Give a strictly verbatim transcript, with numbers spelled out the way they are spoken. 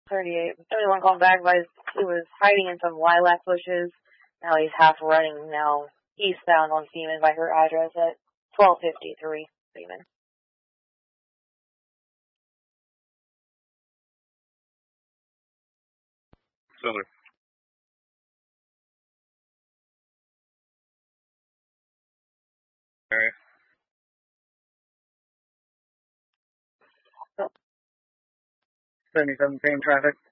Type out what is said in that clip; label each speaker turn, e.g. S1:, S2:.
S1: thirty-eight. Anyone called back, but he was hiding in some lilac bushes. Now he's half running now eastbound on Seaman by her address at twelve fifty-three Seaman.
S2: Silver. Area.
S3: seventy-seven, same traffic.